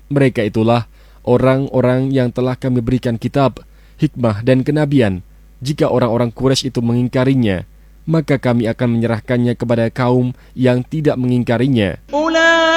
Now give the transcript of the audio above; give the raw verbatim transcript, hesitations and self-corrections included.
Mereka itulah orang-orang yang telah kami berikan kitab, hikmah dan kenabian. Jika orang-orang Quraisy itu mengingkarinya, maka kami akan menyerahkannya kepada kaum yang tidak mengingkarinya.